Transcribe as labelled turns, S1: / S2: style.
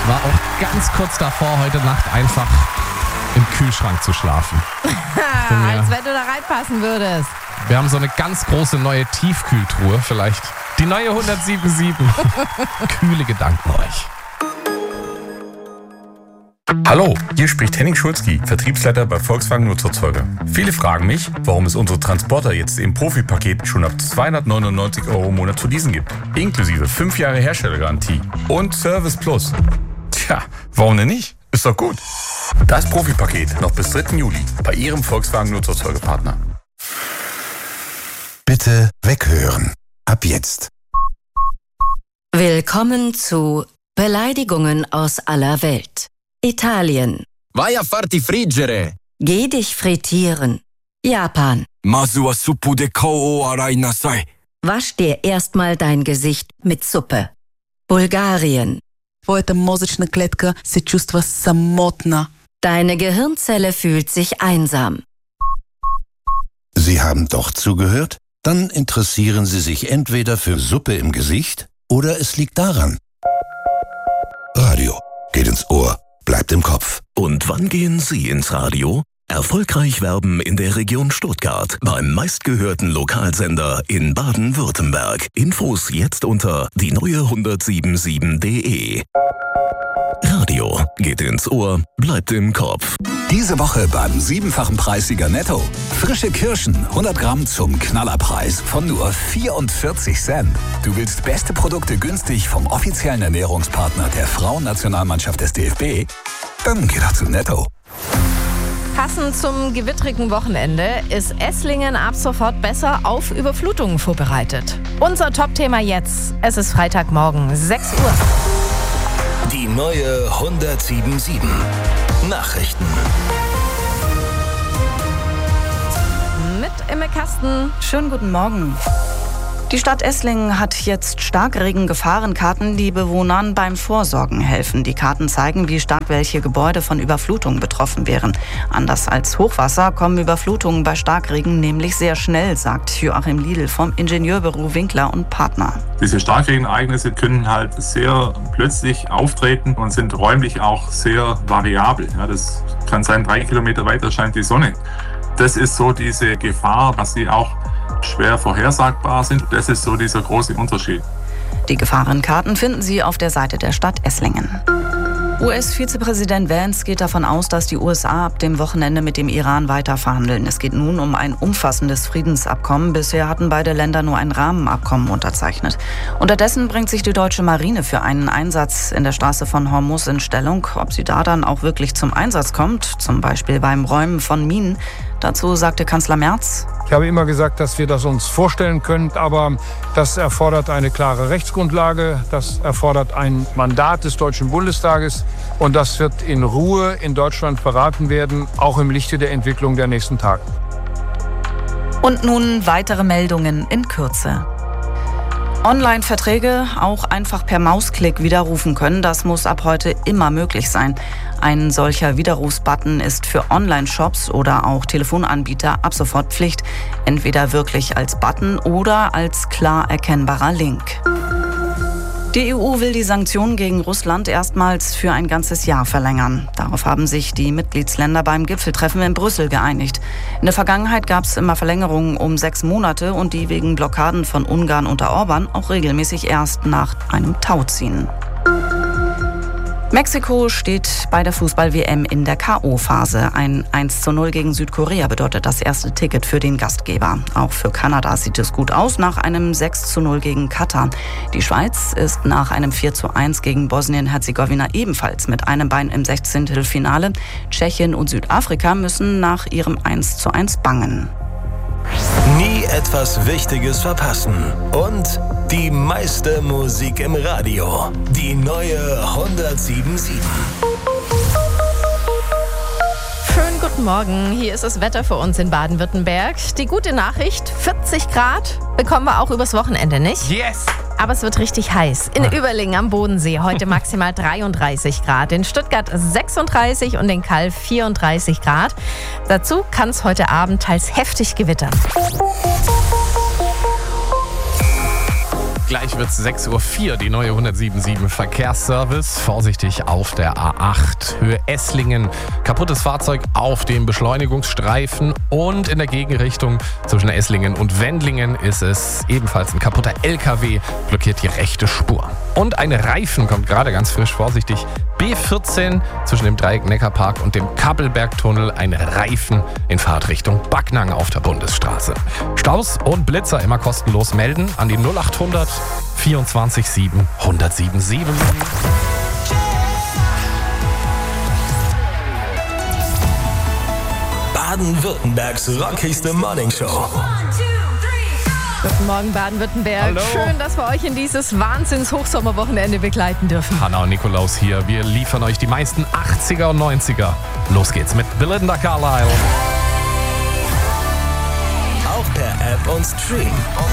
S1: war auch ganz kurz davor, heute Nacht einfach im Kühlschrank zu schlafen.
S2: Als wenn du da reinpassen würdest.
S1: Wir haben so eine ganz große neue Tiefkühltruhe, vielleicht die neue 107.7. Kühle Gedanken euch.
S3: Hallo, hier spricht Henning Schulzki, Vertriebsleiter bei Volkswagen Nutzerzeuger. Viele fragen mich, warum es unsere Transporter jetzt im Profi-Paket schon ab 299 € im Monat zu leasen gibt. Inklusive 5 Jahre Herstellergarantie und Service Plus. Tja, warum denn nicht? Ist doch gut. Das Profi-Paket noch bis 3. Juli bei Ihrem Volkswagen Nutzerzeugerpartner.
S4: Bitte weghören. Ab jetzt.
S5: Willkommen zu Beleidigungen aus aller Welt. Italien.
S6: Vai a farti friggere.
S5: Geh dich frittieren. Japan.
S6: Masu wa suppu de kou o arai nasai.
S5: Wasch dir erstmal dein Gesicht mit Suppe. Bulgarien.
S7: Твоята мозъчна клетка се чувства самотна.
S5: Deine Gehirnzelle fühlt sich einsam.
S4: Sie haben doch zugehört? Dann interessieren Sie sich entweder für Suppe im Gesicht oder es liegt daran. Radio geht ins Ohr, bleibt im Kopf.
S8: Und wann gehen Sie ins Radio? Erfolgreich werben in der Region Stuttgart beim meistgehörten Lokalsender in Baden-Württemberg. Infos jetzt unter die neue1077.de. Radio geht ins Ohr, bleibt im Kopf.
S9: Diese Woche beim 7-fachen Preissieger Netto. Frische Kirschen, 100 Gramm zum Knallerpreis von nur 44 Cent. Du willst beste Produkte günstig vom offiziellen Ernährungspartner der Frauennationalmannschaft des DFB? Dann geh doch zu Netto.
S2: Passend zum gewittrigen Wochenende ist Esslingen ab sofort besser auf Überflutungen vorbereitet. Unser Top-Thema jetzt. Es ist Freitagmorgen, 6 Uhr.
S8: Die neue 107.7 Nachrichten.
S2: Mit Imme Kasten.
S10: Schönen guten Morgen. Die Stadt Esslingen hat jetzt Starkregen-Gefahrenkarten, die Bewohnern beim Vorsorgen helfen. Die Karten zeigen, wie stark welche Gebäude von Überflutungen betroffen wären. Anders als Hochwasser kommen Überflutungen bei Starkregen nämlich sehr schnell, sagt Joachim Liedl vom Ingenieurbüro Winkler und Partner.
S11: Diese Starkregenereignisse können halt sehr plötzlich auftreten und sind räumlich auch sehr variabel. Ja, das kann sein, 3 Kilometer weiter scheint die Sonne. Das ist so diese Gefahr, dass sie auch schwer vorhersagbar sind. Das ist so dieser große Unterschied.
S10: Die Gefahrenkarten finden Sie auf der Seite der Stadt Esslingen. US-Vizepräsident Vance geht davon aus, dass die USA ab dem Wochenende mit dem Iran weiter verhandeln. Es geht nun um ein umfassendes Friedensabkommen. Bisher hatten beide Länder nur ein Rahmenabkommen unterzeichnet. Unterdessen bringt sich die deutsche Marine für einen Einsatz in der Straße von Hormuz in Stellung. Ob sie da dann auch wirklich zum Einsatz kommt, zum Beispiel beim Räumen von Minen, dazu sagte Kanzler Merz:
S12: Ich habe immer gesagt, dass wir das uns vorstellen können, aber das erfordert eine klare Rechtsgrundlage, das erfordert ein Mandat des Deutschen Bundestages und das wird in Ruhe in Deutschland beraten werden, auch im Lichte der Entwicklung der nächsten Tage.
S10: Und nun weitere Meldungen in Kürze. Online-Verträge auch einfach per Mausklick widerrufen können, das muss ab heute immer möglich sein. Ein solcher Widerrufsbutton ist für Online-Shops oder auch Telefonanbieter ab sofort Pflicht, entweder wirklich als Button oder als klar erkennbarer Link. Die EU will die Sanktionen gegen Russland erstmals für ein ganzes Jahr verlängern. Darauf haben sich die Mitgliedsländer beim Gipfeltreffen in Brüssel geeinigt. In der Vergangenheit gab es immer Verlängerungen um 6 Monate und die wegen Blockaden von Ungarn unter Orban auch regelmäßig erst nach einem Tauziehen. Mexiko steht bei der Fußball-WM in der K.O.-Phase. Ein 1:0 gegen Südkorea bedeutet das erste Ticket für den Gastgeber. Auch für Kanada sieht es gut aus nach einem 6:0 gegen Katar. Die Schweiz ist nach einem 4:1 gegen Bosnien-Herzegowina ebenfalls mit einem Bein im 16. Finale. Tschechien und Südafrika müssen nach ihrem 1:1 bangen.
S8: Nie etwas Wichtiges verpassen. Und die meiste Musik im Radio. Die neue 107.7.
S2: Schönen guten Morgen. Hier ist das Wetter für uns in Baden-Württemberg. Die gute Nachricht, 40 Grad bekommen wir auch übers Wochenende, nicht?
S1: Yes!
S2: Aber es wird richtig heiß. In Überlingen am Bodensee heute maximal 33 Grad. In Stuttgart 36 und in Calw 34 Grad. Dazu kann es heute Abend teils heftig gewittern.
S1: Gleich wird es 6.04 Uhr, die neue 107.7 Verkehrsservice. Vorsichtig auf der A8, Höhe Esslingen. Kaputtes Fahrzeug auf dem Beschleunigungsstreifen und in der Gegenrichtung zwischen Esslingen und Wendlingen ist es ebenfalls ein kaputter LKW, blockiert die rechte Spur. Und ein Reifen kommt gerade ganz frisch, vorsichtig. B14 zwischen dem Dreieck Neckarpark und dem Kappelbergtunnel, ein Reifen in Fahrtrichtung Backnang auf der Bundesstraße. Staus und Blitzer immer kostenlos melden an die 0800 24 7 1077.
S8: Baden-Württembergs rockigste Morningshow.
S2: Guten Morgen, Baden-Württemberg.
S1: Hallo.
S2: Schön, dass wir euch in dieses Wahnsinns-Hochsommerwochenende begleiten dürfen.
S1: Hanna und Nikolaus hier. Wir liefern euch die meisten 80er und 90er. Los geht's mit Belinda Carlisle.
S8: Auch per App und Stream.